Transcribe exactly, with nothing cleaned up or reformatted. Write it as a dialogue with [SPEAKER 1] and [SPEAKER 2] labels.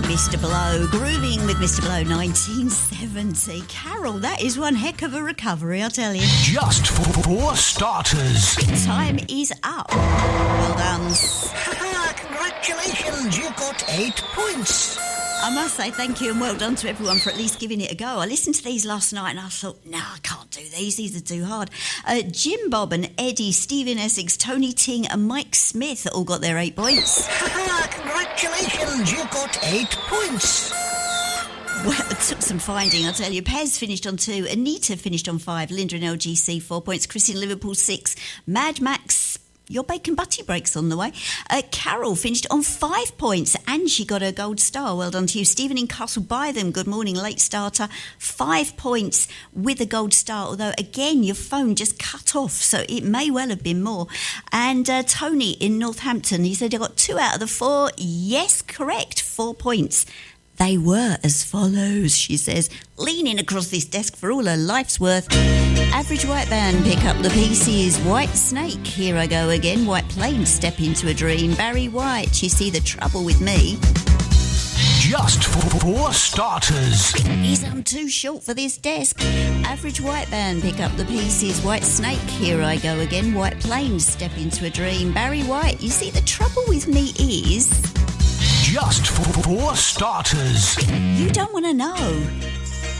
[SPEAKER 1] Mister Blow, grooving with Mister Blow, nineteen seventy. Carol, that is one heck of a recovery, I'll tell you.
[SPEAKER 2] Just for starters.
[SPEAKER 1] Time is up. Well done.
[SPEAKER 3] Congratulations, you got eight points.
[SPEAKER 1] I must say thank you and well done to everyone for at least giving it a go. I listened to these last night and I thought, no, I can't do these. These are too hard. Uh, Jim Bob and Eddie, Stephen Essex, Tony Ting and Mike Smith all got their eight points.
[SPEAKER 3] Congratulations, you got eight points.
[SPEAKER 1] Well, it took some finding, I'll tell you. Pez finished on two, Anita finished on five, Linda and L G C four points, Chris in Liverpool six, Mad Max, your bacon butty break's on the way. Uh, Carol finished on five points and she got her gold star. Well done to you. Stephen in Castle by them. Good morning, late starter. Five points with a gold star, although again your phone just cut off, so it may well have been more. And uh, Tony in Northampton, he said he got two out of the four. Yes, correct, four points. They were as follows, she says, leaning across this desk for all her life's worth. Average White Band, pick up the pieces. White Snake, here I go again. White Plane, step into a dream. Barry White, you see the trouble with me.
[SPEAKER 2] Just for starters.
[SPEAKER 1] Is I'm too short for this desk. Average White Band, pick up the pieces. White Snake, here I go again. White Plane, step into a dream. Barry White, you see the trouble with me is...
[SPEAKER 2] Just for starters.
[SPEAKER 1] You don't want to know.